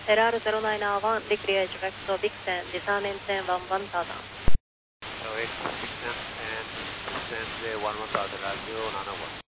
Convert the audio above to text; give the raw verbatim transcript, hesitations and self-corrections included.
L R zero nine one, declear direct to Vixen, descend maintain one one thousand. Hello, Vixen and descend one one thousand, radio nine one.